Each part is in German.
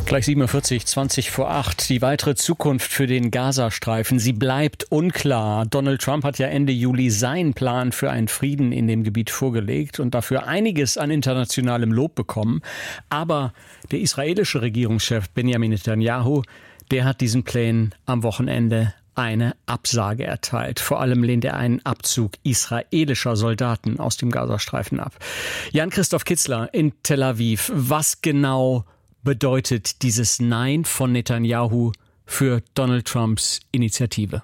Gleich 7:40, 20 vor 8. Die weitere Zukunft für den Gazastreifen, sie bleibt unklar. Donald Trump hat ja Ende Juli seinen Plan für einen Frieden in dem Gebiet vorgelegt und dafür einiges an internationalem Lob bekommen. Aber der israelische Regierungschef Benjamin Netanyahu, der hat diesen Plänen am Wochenende eine Absage erteilt. Vor allem lehnt er einen Abzug israelischer Soldaten aus dem Gazastreifen ab. Jan-Christoph Kitzler in Tel Aviv. Was genau bedeutet dieses Nein von Netanyahu für Donald Trumps Initiative?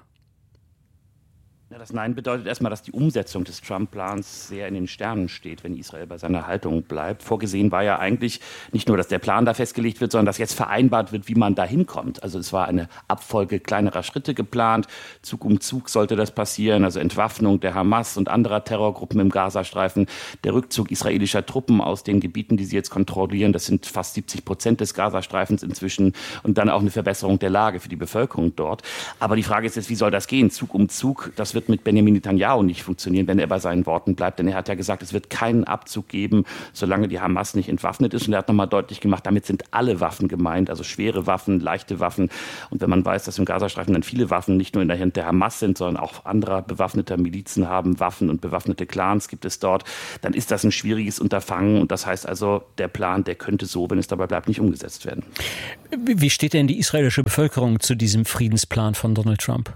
Ja, das Nein bedeutet erstmal, dass die Umsetzung des Trump-Plans sehr in den Sternen steht, wenn Israel bei seiner Haltung bleibt. Vorgesehen war ja eigentlich nicht nur, dass der Plan da festgelegt wird, sondern dass jetzt vereinbart wird, wie man da hinkommt. Also es war eine Abfolge kleinerer Schritte geplant. Zug um Zug sollte das passieren. Also Entwaffnung der Hamas und anderer Terrorgruppen im Gazastreifen, der Rückzug israelischer Truppen aus den Gebieten, die sie jetzt kontrollieren. Das sind fast 70% des Gazastreifens inzwischen. Und dann auch eine Verbesserung der Lage für die Bevölkerung dort. Aber die Frage ist jetzt, wie soll das gehen? Zug um Zug, das wird mit Benjamin Netanyahu nicht funktionieren, wenn er bei seinen Worten bleibt. Denn er hat ja gesagt, es wird keinen Abzug geben, solange die Hamas nicht entwaffnet ist. Und er hat nochmal deutlich gemacht, damit sind alle Waffen gemeint, also schwere Waffen, leichte Waffen. Und wenn man weiß, dass im Gazastreifen dann viele Waffen nicht nur in der Hand der Hamas sind, sondern auch anderer bewaffneter Milizen haben, Waffen und bewaffnete Clans gibt es dort, dann ist das ein schwieriges Unterfangen. Und das heißt also, der Plan, der könnte so, wenn es dabei bleibt, nicht umgesetzt werden. Wie steht denn die israelische Bevölkerung zu diesem Friedensplan von Donald Trump?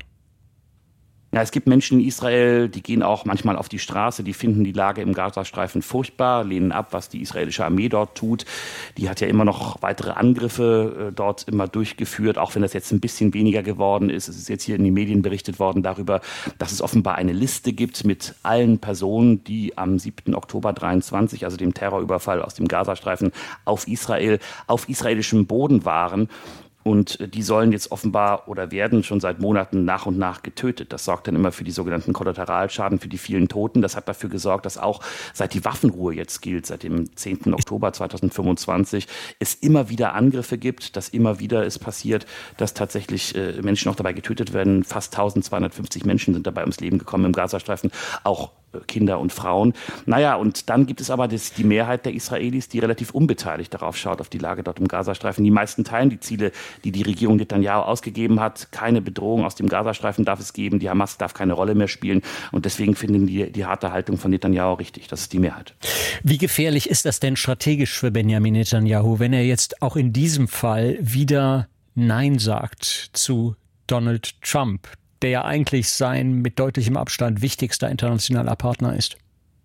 Ja, es gibt Menschen in Israel, die gehen auch manchmal auf die Straße, die finden die Lage im Gazastreifen furchtbar, lehnen ab, was die israelische Armee dort tut. Die hat ja immer noch weitere Angriffe dort immer durchgeführt, auch wenn das jetzt ein bisschen weniger geworden ist. Es ist jetzt hier in den Medien berichtet worden darüber, dass es offenbar eine Liste gibt mit allen Personen, die am 7. Oktober 23, also dem Terrorüberfall aus dem Gazastreifen auf Israel, auf israelischem Boden waren. Und die sollen jetzt offenbar oder werden schon seit Monaten nach und nach getötet. Das sorgt dann immer für die sogenannten Kollateralschaden, für die vielen Toten. Das hat dafür gesorgt, dass auch seit die Waffenruhe jetzt gilt, seit dem 10. Oktober 2025, es immer wieder Angriffe gibt, dass immer wieder es passiert, dass tatsächlich Menschen auch dabei getötet werden. Fast 1250 Menschen sind dabei ums Leben gekommen im Gazastreifen, auch Kinder und Frauen. Naja, und dann gibt es aber die Mehrheit der Israelis, die relativ unbeteiligt darauf schaut, auf die Lage dort im Gazastreifen. Die meisten teilen die Ziele, die die Regierung Netanyahu ausgegeben hat. Keine Bedrohung aus dem Gazastreifen darf es geben. Die Hamas darf keine Rolle mehr spielen. Und deswegen finden die harte Haltung von Netanyahu richtig. Das ist die Mehrheit. Wie gefährlich ist das denn strategisch für Benjamin Netanyahu, wenn er jetzt auch in diesem Fall wieder Nein sagt zu Donald Trump, der ja eigentlich sein mit deutlichem Abstand wichtigster internationaler Partner ist?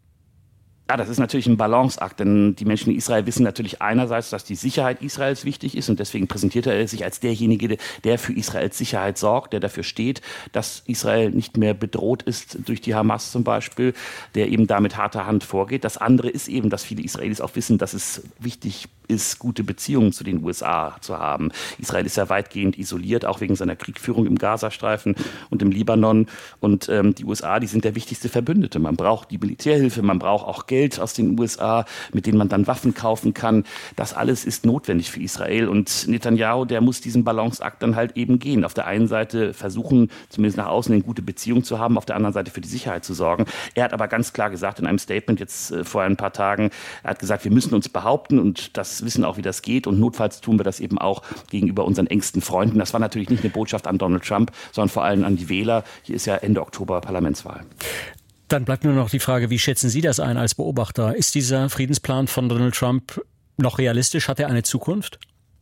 Ja, das ist natürlich ein Balanceakt, denn die Menschen in Israel wissen natürlich einerseits, dass die Sicherheit Israels wichtig ist und deswegen präsentiert er sich als derjenige, der für Israels Sicherheit sorgt, der dafür steht, dass Israel nicht mehr bedroht ist durch die Hamas zum Beispiel, der eben da mit harter Hand vorgeht. Das andere ist eben, dass viele Israelis auch wissen, dass es wichtig ist, gute Beziehungen zu den USA zu haben. Israel ist ja weitgehend isoliert, auch wegen seiner Kriegführung im Gazastreifen und im Libanon. Und die USA, die sind der wichtigste Verbündete. Man braucht die Militärhilfe, man braucht auch Geld aus den USA, mit denen man dann Waffen kaufen kann. Das alles ist notwendig für Israel. Und Netanyahu, der muss diesen Balanceakt dann halt eben gehen. Auf der einen Seite versuchen, zumindest nach außen eine gute Beziehung zu haben, auf der anderen Seite für die Sicherheit zu sorgen. Er hat aber ganz klar gesagt in einem Statement jetzt vor ein paar Tagen, er hat gesagt, wir müssen uns behaupten und das wissen auch, wie das geht. Und notfalls tun wir das eben auch gegenüber unseren engsten Freunden. Das war natürlich nicht eine Botschaft an Donald Trump, sondern vor allem an die Wähler. Hier ist ja Ende Oktober Parlamentswahl. Dann bleibt nur noch die Frage, wie schätzen Sie das ein als Beobachter? Ist dieser Friedensplan von Donald Trump noch realistisch? Hat er eine Zukunft?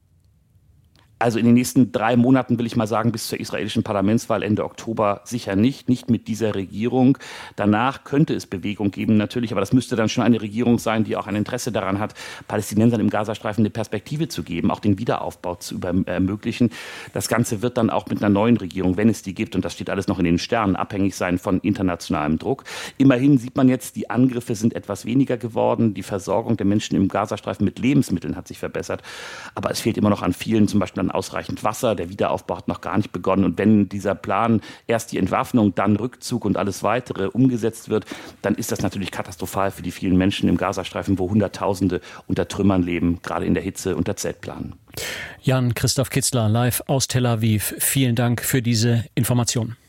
Also in den nächsten 3 Monaten will ich mal sagen, bis zur israelischen Parlamentswahl Ende Oktober sicher nicht mit dieser Regierung. Danach könnte es Bewegung geben natürlich, aber das müsste dann schon eine Regierung sein, die auch ein Interesse daran hat, Palästinensern im Gazastreifen eine Perspektive zu geben, auch den Wiederaufbau zu ermöglichen. Das Ganze wird dann auch mit einer neuen Regierung, wenn es die gibt, und das steht alles noch in den Sternen, abhängig sein von internationalem Druck. Immerhin sieht man jetzt, die Angriffe sind etwas weniger geworden, die Versorgung der Menschen im Gazastreifen mit Lebensmitteln hat sich verbessert, aber es fehlt immer noch an vielen, zum Beispiel an ausreichend Wasser. Der Wiederaufbau hat noch gar nicht begonnen. Und wenn dieser Plan, erst die Entwaffnung, dann Rückzug und alles Weitere umgesetzt wird, dann ist das natürlich katastrophal für die vielen Menschen im Gazastreifen, wo Hunderttausende unter Trümmern leben, gerade in der Hitze unter Zeltplanen. Jan-Christoph Kitzler live aus Tel Aviv. Vielen Dank für diese Information.